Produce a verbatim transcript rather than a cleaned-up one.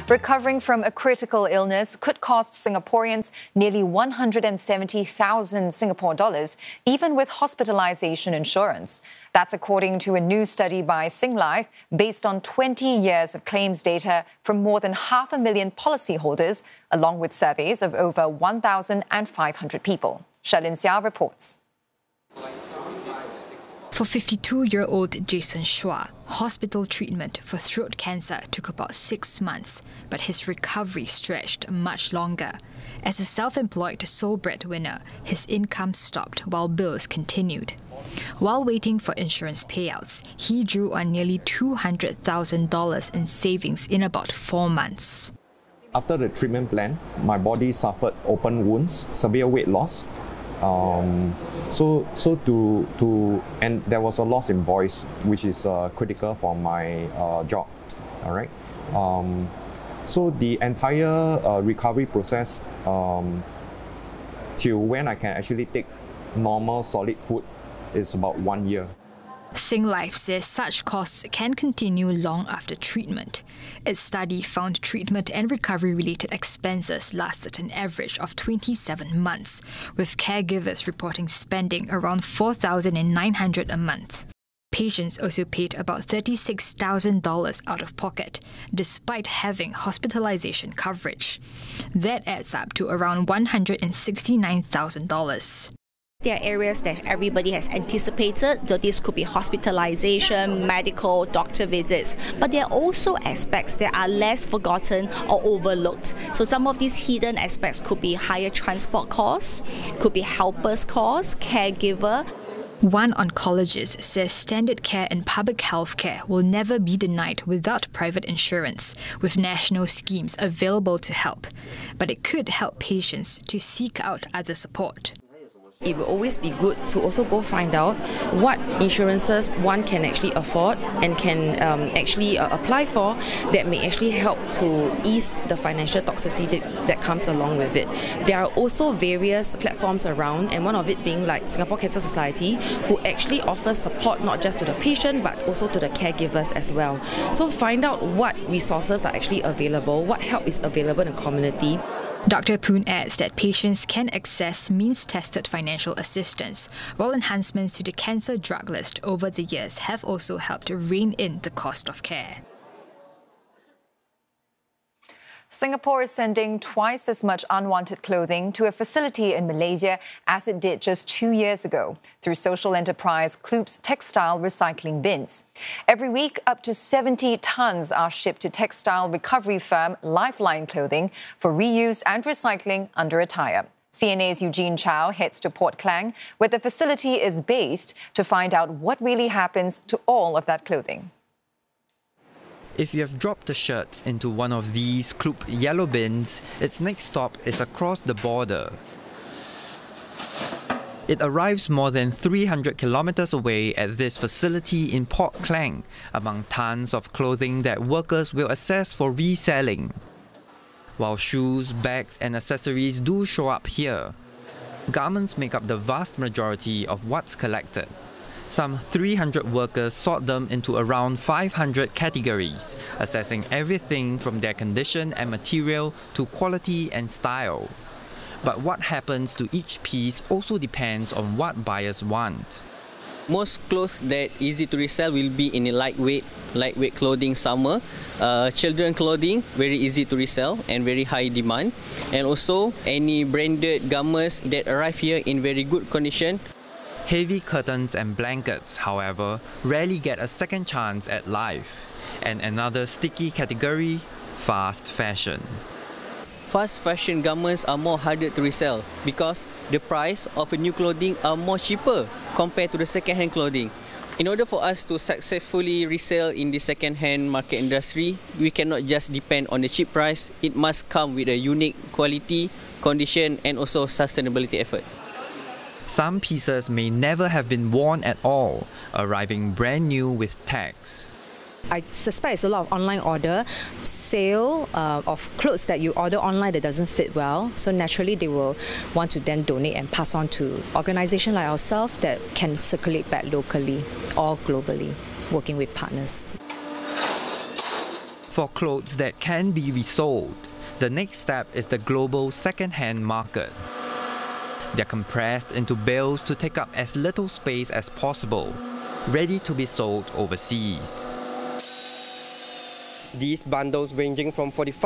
Recovering from a critical illness could cost Singaporeans nearly one hundred seventy thousand Singapore dollars, even with hospitalization insurance. That's according to a new study by Singlife, based on twenty years of claims data from more than half a million policyholders, along with surveys of over one thousand five hundred people. Shalin Xia reports. For fifty-two-year-old Jason Shua, hospital treatment for throat cancer took about six months, but his recovery stretched much longer. As a self-employed sole breadwinner, his income stopped while bills continued. While waiting for insurance payouts, he drew on nearly two hundred thousand dollars in savings in about four months. After the treatment plan, my body suffered open wounds, severe weight loss. Um, so, so to to and there was a loss in voice, which is uh, critical for my uh, job. All right. Um, so the entire uh, recovery process um, till when I can actually take normal solid food is about one year. Singlife says such costs can continue long after treatment. Its study found treatment and recovery-related expenses lasted an average of twenty-seven months, with caregivers reporting spending around four thousand nine hundred dollars a month. Patients also paid about thirty-six thousand dollars out of pocket, despite having hospitalization coverage. That adds up to around one hundred sixty-nine thousand dollars. There are areas that everybody has anticipated, so this could be hospitalization, medical, doctor visits. But there are also aspects that are less forgotten or overlooked. So some of these hidden aspects could be higher transport costs, could be helpers costs, caregiver. One oncologist says standard care and public health care will never be denied without private insurance, with national schemes available to help. But it could help patients to seek out other support. It will always be good to also go find out what insurances one can actually afford and can um, actually uh, apply for that may actually help to ease the financial toxicity that, that comes along with it. There are also various platforms around, and one of it being like Singapore Cancer Society, who actually offers support not just to the patient but also to the caregivers as well. So find out what resources are actually available, what help is available in the community. Doctor Poon adds that patients can access means-tested financial assistance, while enhancements to the cancer drug list over the years have also helped rein in the cost of care. Singapore is sending twice as much unwanted clothing to a facility in Malaysia as it did just two years ago through social enterprise Kloop's textile recycling bins. Every week, up to seventy tons are shipped to textile recovery firm Lifeline Clothing for reuse and recycling under a tie-up. C N A's Eugene Chow heads to Port Klang, where the facility is based, to find out what really happens to all of that clothing. If you have dropped a shirt into one of these Kloop yellow bins, its next stop is across the border. It arrives more than three hundred kilometers away at this facility in Port Klang, among tons of clothing that workers will assess for reselling. While shoes, bags and accessories do show up here, garments make up the vast majority of what's collected. Some three hundred workers sort them into around five hundred categories, assessing everything from their condition and material to quality and style. But what happens to each piece also depends on what buyers want. Most clothes that easy to resell will be in a lightweight, lightweight clothing summer. Uh, children clothing, very easy to resell and very high demand. And also any branded garments that arrive here in very good condition. Heavy curtains and blankets, however, rarely get a second chance at life. And another sticky category, fast fashion. Fast fashion garments are more harder to resell because the price of a new clothing are more cheaper compared to the second-hand clothing. In order for us to successfully resell in the second-hand market industry, we cannot just depend on the cheap price. It must come with a unique quality, condition and also sustainability effort. Some pieces may never have been worn at all, arriving brand new with tags. I suspect it's a lot of online order, sale uh, of clothes that you order online that doesn't fit well. So naturally they will want to then donate and pass on to organisations like ourselves that can circulate back locally or globally, working with partners. for clothes that can be resold. The next step is the global second-hand market. They're compressed into bales to take up as little space as possible, ready to be sold overseas. These bundles ranging from forty-five